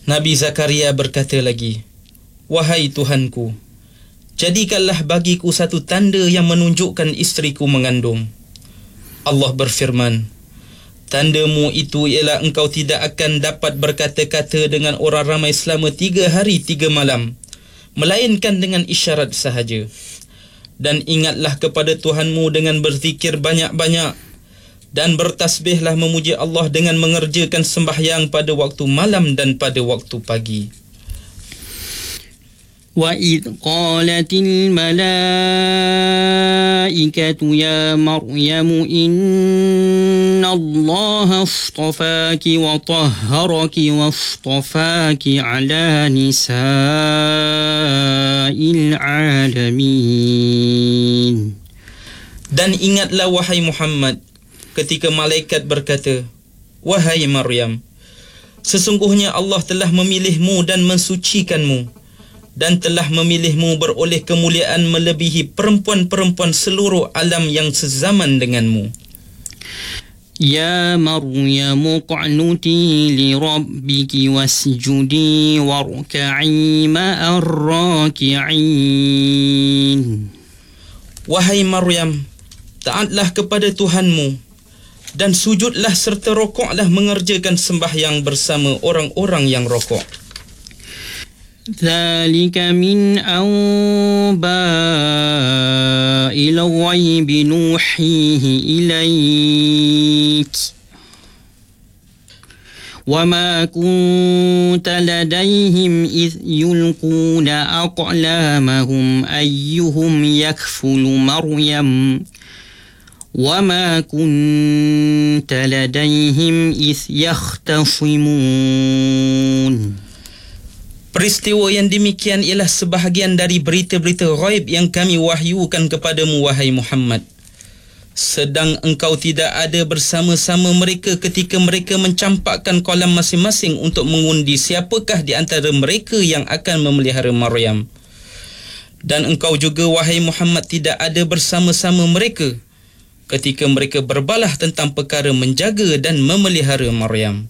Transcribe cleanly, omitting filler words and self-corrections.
Nabi Zakaria berkata lagi, "Wahai Tuhanku, jadikanlah bagiku satu tanda yang menunjukkan isteriku mengandung." Allah berfirman, "Tandamu itu ialah engkau tidak akan dapat berkata-kata dengan orang ramai selama 3 hari 3 malam, melainkan dengan isyarat sahaja. Dan ingatlah kepada Tuhanmu dengan berzikir banyak-banyak, dan bertasbihlah memuji Allah dengan mengerjakan sembahyang pada waktu malam dan pada waktu pagi." وَإِذْ قَالَتِ الْمَلَائِكَةُ يَا مَرْيَمُ إِنَّ اللَّهَ اصْطَفَاكِ وَطَهَّرَكِ وَاصْطَفَاكِ عَلَى نِسَاءِ الْعَالَمِينَ. Dan ingatlah wahai Muhammad, ketika malaikat berkata, "Wahai Maryam, sesungguhnya Allah telah memilihmu dan mensucikanmu, dan telah memilihmu beroleh kemuliaan melebihi perempuan-perempuan seluruh alam yang sezaman denganmu." يا مريم اقنتي لربك واسجدي واركعي مع الراكعين. Wahai Maryam, taatlah kepada Tuhanmu dan sujudlah serta rokoklah mengerjakan sembahyang bersama orang-orang yang rokok. ذلك من أنباء الغيب نوحيه إليك وما كنت لديهم إذ يلقون أقلامهم أيهم يكفل مريم وما كنت لديهم إذ يختصمون. Peristiwa yang demikian ialah sebahagian dari berita-berita ghaib yang kami wahyukan kepadamu, wahai Muhammad. Sedang engkau tidak ada bersama-sama mereka ketika mereka mencampakkan kolam masing-masing untuk mengundi siapakah di antara mereka yang akan memelihara Maryam. Dan engkau juga, wahai Muhammad, tidak ada bersama-sama mereka ketika mereka berbalah tentang perkara menjaga dan memelihara Maryam.